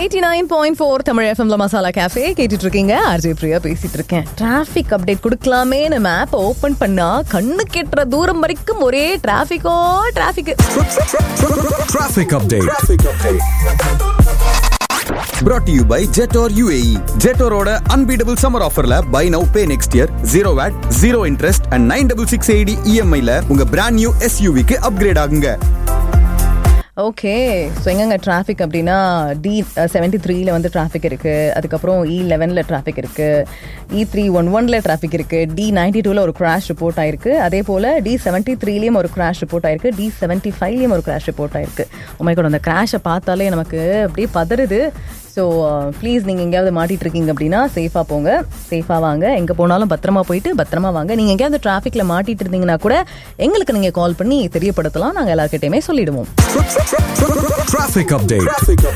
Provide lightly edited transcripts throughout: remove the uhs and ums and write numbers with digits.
89.4 தமிழ் எஃப்எம்ல மசாலா கேஃபே கேட்டுட்டு இருக்கீங்க. ஆர்ஜே பிரியா பேசிட்டு இருக்கேன். டிராஃபிக் அப்டேட் கொடுக்கலாமே நம்ம ஆப் ஓபன் பண்ணா கண்ணு கெட்டுற தூரம் வரைக்கும் ஒரே traffic. Traffic update. Brought to you by Jetor UAE. Jetoroட unbeatable summer offerல buy now pay next year 0 VAT 0 interest and 9668 EMI ல உங்க brand new SUV க்கு upgrade ஆகுங்க. ஓகே, ஸோ எங்கங்க டிராஃபிக் அப்படின்னா D73ல வந்து டிராஃபிக் இருக்குது. அதுக்கப்புறம் E11ல டிராஃபிக் இருக்குது. E311ல டிராஃபிக் இருக்குது. D92ல ஒரு கிராஷ் ரிப்போர்ட் ஆயிருக்கு. அதே போல் D73லேயும் ஒரு கிராஷ் ரிப்போர்ட் ஆயிருக்கு. D75லேயும் ஒரு கிராஷ் ரிப்போர்ட் ஆயிருக்கு. உண்மை கூட அந்த கிராஷை பார்த்தாலே நமக்கு அப்படியே பதறுது. ஸோ ப்ளீஸ் நீங்கள் எங்கேயாவது மாட்டிகிட்டு இருக்கீங்க அப்படின்னா சேஃபாக போங்க, சேஃபாக வாங்க. எங்கே போனாலும் பத்திரமா போயிட்டு பத்திரமா வாங்க. நீங்கள் எங்கேயாவது டிராஃபிக்கில் மாட்டிகிட்டு இருந்தீங்கன்னா கூட எங்களுக்கு நீங்கள் கால் பண்ணி தெரியப்படுத்தலாம். நாங்கள் எல்லாருக்கிட்டையுமே சொல்லிடுவோம். Traffic update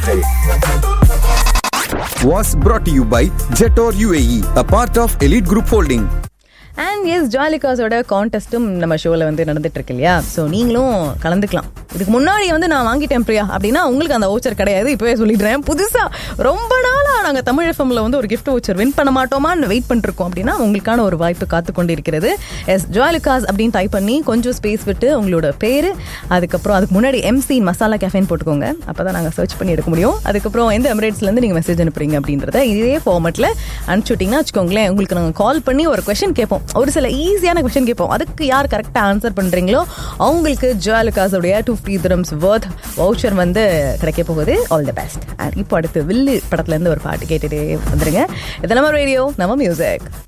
was brought to you by Jetor UAE, a part of Elite Group Holding. And S, ஜாலிகாஸோட கான்டெஸ்ட்டும் நம்ம ஷோவில் வந்து நடந்துட்டு இருக்கு இல்லையா? ஸோ நீங்களும் கலந்துக்கலாம். இதுக்கு முன்னாடி வந்து நான் வாங்கிட்டேன் பிரியா அப்படின்னா உங்களுக்கு அந்த வவுச்சர் கிடையாது. இப்போவே சொல்லிடுறேன். புதுசாக ரொம்ப நாளாக நாங்கள் தமிழ் எஃப்எம்ல வந்து ஒரு கிஃப்ட் வவுச்சர் வின் பண்ண மாட்டோமான்னு வெயிட் பண்ணிருக்கோம் அப்படின்னா உங்களுக்கான ஒரு வாய்ப்பு காத்து கொண்டு இருக்கிறது. எஸ், ஜாலிகாஸ் அப்படின்னு டைப் பண்ணி கொஞ்சம் ஸ்பேஸ் விட்டு உங்களோட பேர், அதுக்கப்புறம் அதுக்கு முன்னாடி MC மசாலா கேஃபேன்னு போட்டுக்கோங்க. அப்போ தான் நாங்கள் சர்ச் பண்ணி எடுக்க முடியும். அதுக்கப்புறம் எந்த எமிரேட்ஸ்லேருந்து நீங்கள் மெசேஜ் அனுப்புறீங்க அப்படின்றத இதே ஃபார்மெட்டில் அனுப்பிச்சுட்டிங்கன்னா வச்சுக்கோங்களேன், உங்களுக்கு நாங்கள் கால் பண்ணி ஒரு கொஸ்டின் கேட்போம். ஒரு சில ஈஸியான கொஸ்டின் கேட்போம். அதுக்கு யார் கரெக்டாக ஆன்சர் பண்ணுறீங்களோ அவங்களுக்கு ஜாலிகாஸோடைய 250 dirhams worth வவுச்சர் வந்து கிடைக்க போகுது. All the best. அண்ட் இப்போ அடுத்து வில்லு படத்துலேருந்து ஒரு பாட்டு கேட்டுட்டே வந்துருங்க. இது நம்ம ரேடியோ, நம்ம மியூசிக்.